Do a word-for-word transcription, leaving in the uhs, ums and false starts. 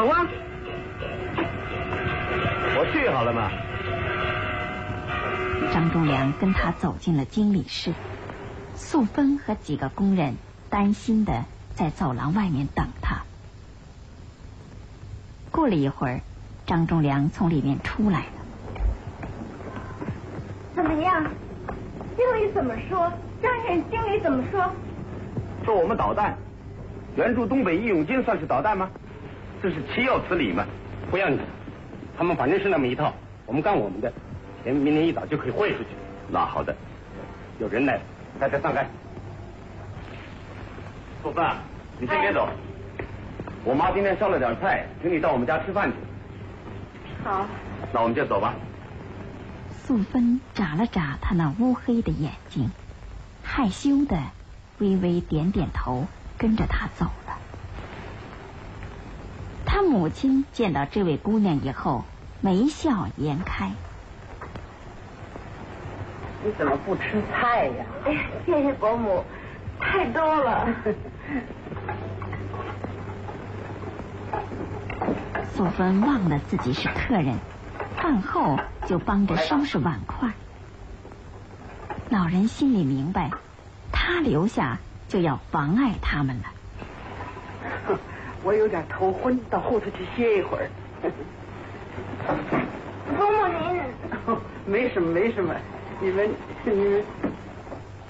走啊！我去好了嘛。 张忠良跟他走进了经理室，素芬和几个工人担心的在走廊外面等他。过了一会儿，张忠良从里面出来了。 怎么样？经理怎么说？张县经理怎么说？ 说我们捣蛋，援助东北义勇军算是捣蛋吗？这是岂有此理嘛！ 不要你，他们反正是那么一套，我们干我们的，钱明天一早就可以汇出去。 那好的， 有人来，大家上干。 素芬，你先别走，我妈今天烧了点菜，请你到我们家吃饭去。 好， 那我们就走吧。 素芬眨了眨她那乌黑的眼睛，害羞的微微点点头，跟着他走了。他母亲见到这位姑娘以后，眉笑颜开。 你怎么不吃菜呀？ 哎呀，谢谢伯母，太多了。 素芬忘了自己是客人，饭后就帮着收拾碗筷。老人心里明白，他留下就要妨碍他们了。 我有点头昏，到后头去歇一会儿。 伯母您， 没什么，没什么，你们你们。